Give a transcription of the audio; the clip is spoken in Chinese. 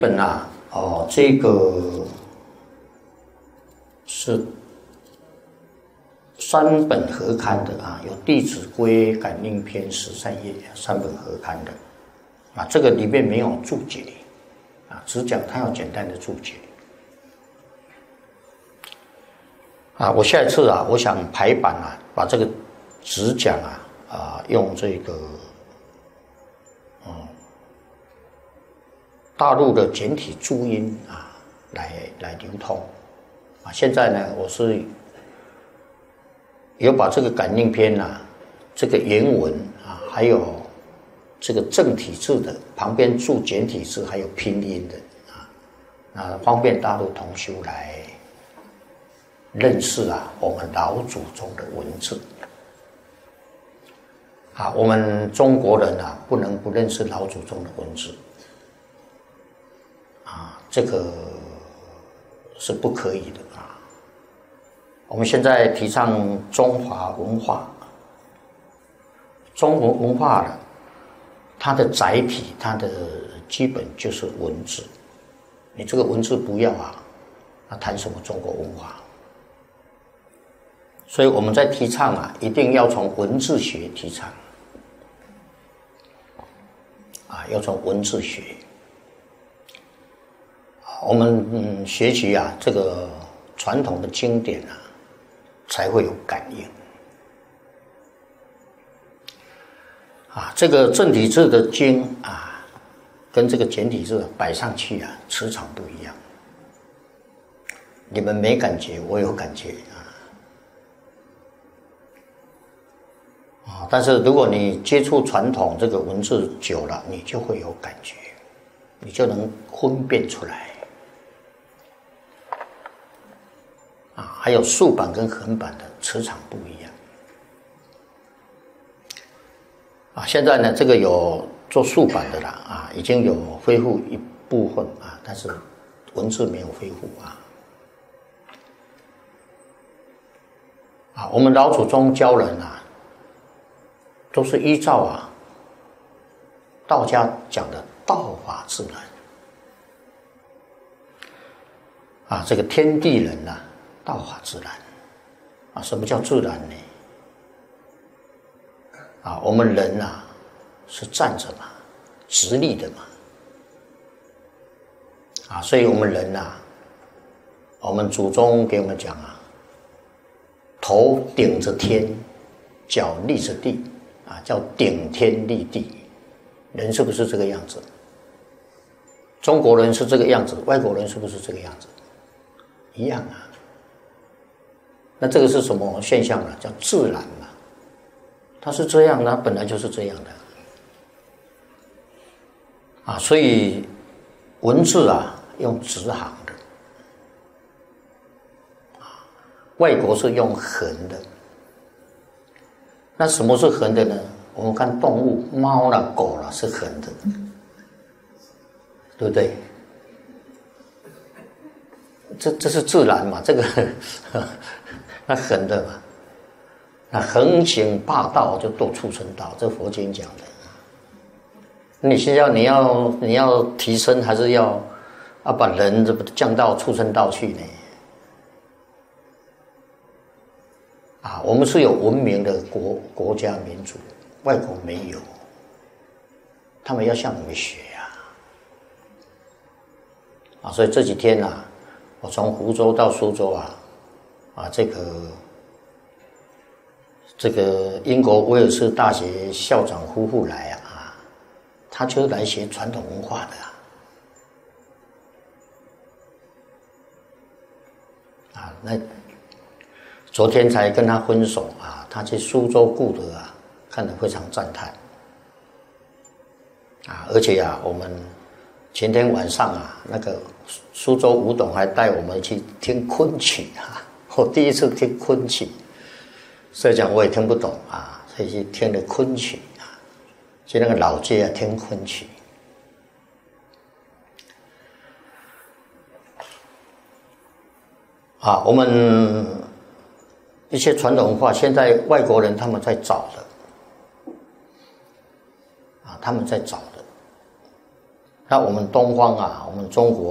本啊，这个是三本合刊的啊，有《弟子规》《感应篇》13页，三本合刊的啊。这个里面没有注解啊，只讲它有简单的注解啊。我下一次啊，我想排版啊，把这个只讲用这个大陆的简体注音啊来流通啊。现在呢，我是有把这个感应篇啊，这个原文啊，还有这个正体字的旁边注简体字，还有拼音的啊，方便大陆同修来认识啊我们老祖宗的文字啊。我们中国人啊，不能不认识老祖宗的文字啊，这个是不可以的啊。我们现在提倡中华文化，中国文化呢，它的载体，它的基本就是文字。你这个文字不要啊，那谈什么中国文化？所以我们在提倡啊，一定要从文字学提倡啊，要从文字学。我们学习啊，这个传统的经典啊，才会有感应啊。这个正体字的经啊，跟这个简体字摆上去啊，磁场不一样。你们没感觉，我有感觉啊。但是如果你接触传统这个文字久了，你就会有感觉，你就能分辨出来。还有竖版跟横版的磁场不一样啊。现在呢，这个有做竖版的啦啊，已经有恢复一部分啊，但是文字没有恢复啊。我们老祖宗教人啊，都是依照啊道家讲的道法自然啊，这个天地人啊，道法自然啊。什么叫自然呢？啊，我们人啊是站着嘛，直立的嘛啊，所以我们人啊，我们祖宗给我们讲啊，头顶着天，脚立着地啊，叫顶天立地。人是不是这个样子？中国人是这个样子，外国人是不是这个样子？一样啊。那这个是什么现象呢？叫自然嘛，它是这样的，本来就是这样的啊。所以文字啊，用直行的啊，外国是用横的。那什么是横的呢？我们看动物，猫啦、狗啦是横的，对不对？这是自然嘛，这个那横的嘛，那横行霸道就堕畜生道，这佛经讲的。你现在你要提升，还是要把人降到畜生道去呢？啊，我们是有文明的国家民族，外国没有，他们要向我们学啊。所以这几天啊，我从湖州到苏州这个英国威尔士大学校长夫妇来啊，他就是来学传统文化的啊。那昨天才跟他分手啊，他去苏州顾德啊，看得非常赞叹啊。而且啊，我们前天晚上啊，那个苏州吴董还带我们去听昆曲啊，我第一次听昆曲，所以讲我也听不懂啊，所以去听了昆曲啊，去那个老街啊听昆曲啊。我们一些传统文化，现在外国人他们在找的啊，他们在找的。 那我们东方啊，我们中国